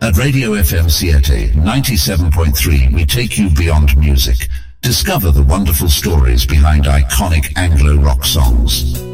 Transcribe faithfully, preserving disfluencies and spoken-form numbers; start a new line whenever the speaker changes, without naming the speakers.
At Radio F M Siete ninety-seven point three, we take you beyond music. Discover the wonderful stories behind iconic Anglo rock songs.